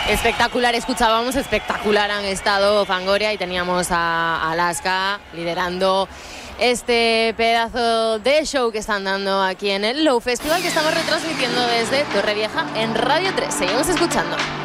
Espectacular, escuchábamos, espectacular han estado Fangoria y teníamos a Alaska liderando este pedazo de show que están dando aquí en el Low Festival, que estamos retransmitiendo desde Torrevieja en Radio 3. Seguimos escuchando.